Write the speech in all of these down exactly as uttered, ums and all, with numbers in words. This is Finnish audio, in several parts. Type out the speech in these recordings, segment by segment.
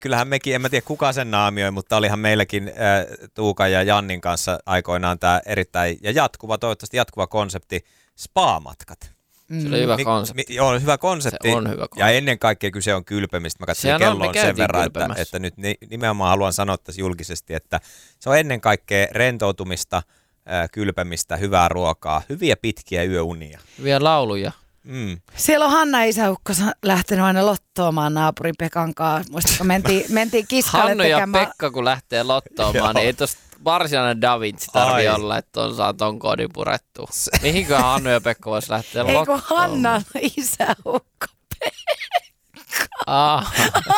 kyllähän mekin, en mä tiedä kuka sen naamioi, mutta olihan meilläkin äh, Tuukan ja Jannin kanssa aikoinaan tämä erittäin, ja jatkuva, toivottavasti jatkuva konsepti, spa-matkat. Se oli hyvä konsepti. Mi, joo, hyvä konsepti. Se on hyvä konsepti. Ja ennen kaikkea kyse on kylpemistä. Mä katsoin kelloon sen verran, että, että nyt nimenomaan haluan sanoa tässä julkisesti, että se on ennen kaikkea rentoutumista, kylpemistä, hyvää ruokaa, hyviä pitkiä yöunia. Hyviä lauluja. Mm. Siellä on Hanna isäukko lähtenyt aina lottoomaan naapurin Pekan kanssa. Muistatko, mentiin, mentiin kiskalle Hannu ja tekemään... Pekka kun lähtee lottoomaan, niin ei tosta varsinainen Da Vinci tarvii Ai. olla, että on saa ton kodin purettua. Mihinkö Hannu ja Pekka vois lähteä lottoomaan? Ei kun Hannan isäukko Ah.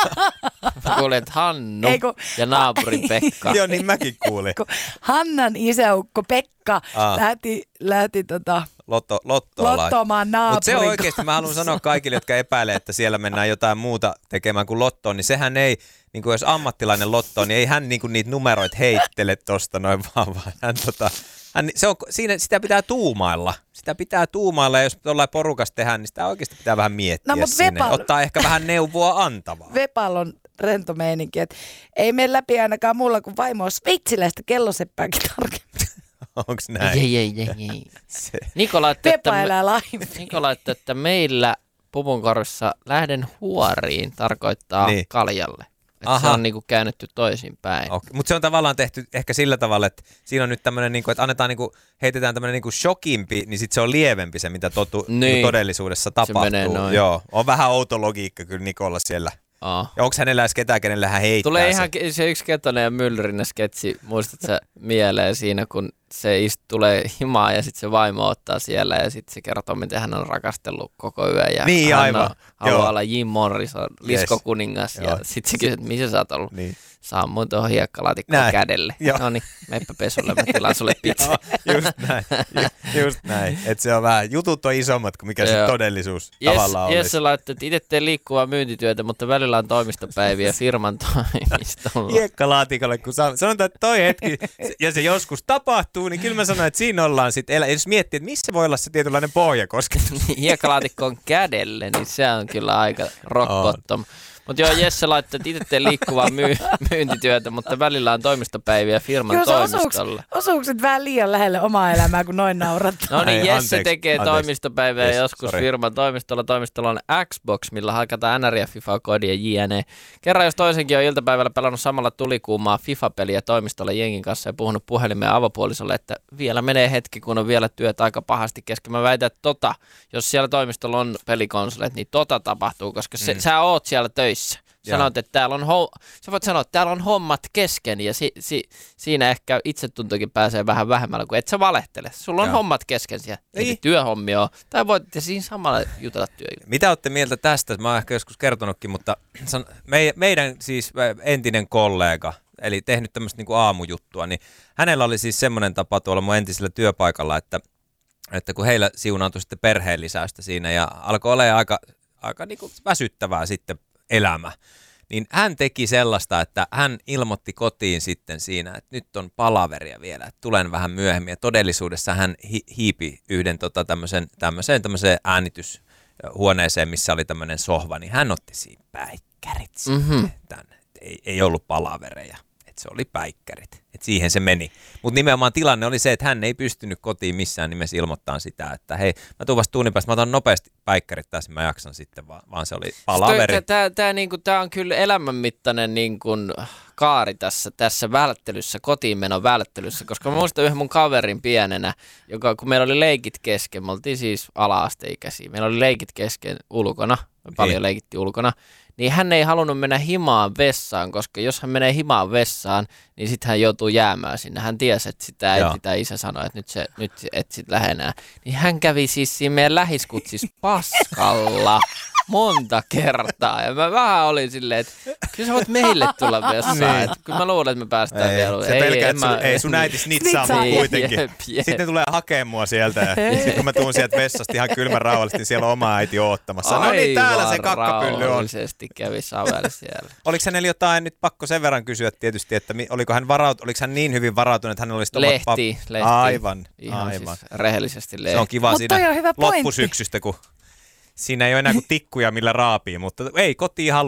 Mä kuulin, että Hannu Ei, kun... ja naapuri Pekka. Joo, niin mäkin kuulin. Kun Hannan isäukko Pekka ah. lähti, lähti tota, Lotto, lottoon lottoomaan naapurin. Mutta se on oikeasti, mä haluan sanoa kaikille, jotka epäilee, että siellä mennään jotain muuta tekemään kuin lottoon, niin sehän ei, niin kuin jos ammattilainen lottoon, niin ei hän niin kuin niitä numeroita heittele tosta noin vaan, vaan hän tota... Hän, se on, siinä, sitä pitää tuumailla. Sitä pitää tuumailla, ja jos tuollain porukasta tehdään, niin sitä oikeasti pitää vähän miettiä no, sinne. Vepal... Ottaa ehkä vähän neuvoa antavaa. Vepal on rento meininki, että ei mene läpi ainakaan mulla, kun vaimo on sveitsiläistä kelloseppääkin tarkemmin. Onks näin? Ei, ei, ei, ei. Niko laittoi, Vepa että, elää laimin. Niko laittoi, että meillä pupunkorissa lähden huoriin tarkoittaa niin. kaljalle. Että se on niinku käännetty toisinpäin. Okay. Mutta se on tavallaan tehty ehkä sillä tavalla, että siinä on nyt tämmöinen, niinku, että annetaan niinku, heitetään tämmöinen niinku shokimpi, niin sitten se on lievempi se, mitä totu, niin. niinku todellisuudessa tapahtuu. Joo, on vähän outo logiikka kyllä Nikolla siellä. Oh. Ja onko hänellä edes ketään, kenellä hän heittää Tulee se? ihan se yksi Ketonen ja Myllyrinen sketsi, muistatko sä mieleen siinä, kun se ist, tulee himaa ja sitten se vaimo ottaa siellä ja sitten se kertoo, miten hän on rakastellut koko yön ja niin, hän aivan. On, haluaa olla Jim Morrison, liskokuningas yes. ja sitten se kysyy, että missä sä oot ollut? Niin. Saammuin tuohon hiekkalaatikkoon kädelle. No niin, meppä pesulle, mä tilaan sulle pizza. just näin, just näin. Että se on vähän, jutut on isommat kuin mikä se todellisuus yes, tavallaan olisi. Jesse laittoi, että itse teen liikkuvaa myyntityötä, mutta välillä on toimistopäiviä firman toimistolla. Hiekkalaatikolle, kun sanotaan, että toi hetki, ja se joskus tapahtuu, niin kyllä mä sanon, että siinä ollaan sitten, elä, jos miettii, että missä voi olla se tietynlainen pohjakosketus. Hiekkalaatikkoon kädelle, niin se on kyllä aika rock bottom. Mutta joo, Jesse laittoi, että itse teen liikkuvaa myy- myyntityötä, mutta välillä on toimistopäiviä firman joo, toimistolla. Osuuko se vähän liian lähelle omaa elämää, kun noin naurattaa? No niin, Ei, Jesse anteeksi, tekee anteeksi. toimistopäivää yes, joskus sorry. firman toimistolla. Toimistolla on Xbox, millä hakataan N R ja FIFA-koodia jne. Kerran jos toisenkin on iltapäivällä pelannut samalla tulikuumaa FIFA-peliä toimistolla jengin kanssa ja puhunut puhelimeen avopuolisolle, että vielä menee hetki, kun on vielä työt aika pahasti kesken. Mä väitän, että tota, jos siellä toimistolla on pelikonsolit, niin tota tapahtuu, koska se, mm. sä oot siellä töissä. Sanoit, että täällä on ho- sä voit sanoa, että täällä on hommat kesken ja si- si- siinä ehkä itsetuntokin pääsee vähän vähemmällä, kun et sä valehtele. Sulla on ja. hommat kesken siellä, ei työhommia ole. Tai voit siinä samalla jutella työjuttuja. Mitä olette mieltä tästä? Mä oon ehkä joskus kertonutkin, mutta me- meidän siis entinen kollega, eli tehnyt tämmöistä niinku aamujuttua, niin hänellä oli siis semmoinen tapa tuolla mun entisellä työpaikalla, että, että kun heillä siunaantui sitten perheen lisäystä siinä ja alkoi olla aika, aika niinku väsyttävää sitten elämä, niin hän teki sellaista, että hän ilmoitti kotiin sitten siinä, että nyt on palaveria vielä, että tulen vähän myöhemmin. Ja todellisuudessa hän hi- hiipi yhden tota, tämmöisen, tämmöiseen, tämmöiseen äänityshuoneeseen, missä oli tämmöinen sohva, niin hän otti siinä päikkärit Mm-hmm. sitten tänne. Ei, ei ollut palavereja, että se oli päikkärit. Että siihen se meni. Mutta nimenomaan tilanne oli se, että hän ei pystynyt kotiin missään nimessä ilmoittamaan sitä, että hei, mä tuun vasta tunnin päästä, mä otan nopeasti päikkärit tässä, mä jaksan sitten, vaan, vaan se oli palaveri. Tämä, tämä, niinku, tämä on kyllä elämänmittainen niinku, kaari tässä, tässä välttelyssä, kotiinmenon välttelyssä, koska mä muistan yhden mun kaverin pienenä, joka kun meillä oli leikit kesken, me oltiin siis ala-asteikäisiä, meillä oli leikit kesken ulkona, me paljon leikittiin ulkona, niin hän ei halunnut mennä himaan vessaan, koska jos hän menee himaan vessaan, niin sitten hän joutuu jäämään sinne. Hän tiesi, että sitä äiti tai isä sanoi, että nyt, se, nyt et sit lähenää. Niin hän kävi siis siinä meidän lähiskutsis paskalla monta kertaa. Ja mä vähän olin silleen, että kyllä sä voit meille tulla vessaan. Niin. Kyllä mä luulen, että me päästään ei, vielä. Se pelkää, että mä... ei sun äiti snitsaa mua kuitenkin. Jep, jep. Sitten ne tulee hakemaan mua sieltä. Ja sitten kun mä tuun sieltä vessasta ihan kylmän rauhallisesti, niin siellä on oma äiti oottamassa. No niin, täällä se kakkapylly on. Kävi Savel siellä. Oliko hänellä jotain, nyt pakko sen verran kysyä tietysti, että oliko hän, varaut, oliko hän niin hyvin varautunut, että hänellä olisi lehti, pap... lehti. Aivan, ihan aivan. Siis rehellisesti lehti. Se on kiva Mut siinä on hyvä loppusyksystä, kun siinä ei ole enää kuin tikkuja, millä raapii, mutta ei, kotiin halua.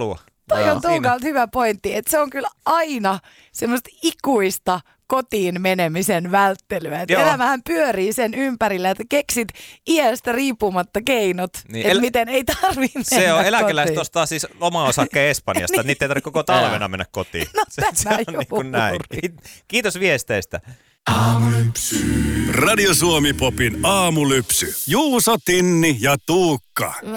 Toi Joo. on Tuukalta hyvä pointti, että se on kyllä aina semmoista ikuista kotiin menemisen välttelyä. Et Joo. elämähän pyörii sen ympärillä, että keksit iästä riippumatta keinot, Niin, että el- miten ei tarvitse mennä Se on, eläkeläiset kotiin. ostaa siis loma-osakkeen Espanjasta, niin. Niitä ei tarvitse koko talvena mennä kotiin. No se, se tämä on niin kuin juuri. näin. Kiitos viesteistä. Radio Suomi Popin aamulypsy. Juuso, Tinni ja Tuukka.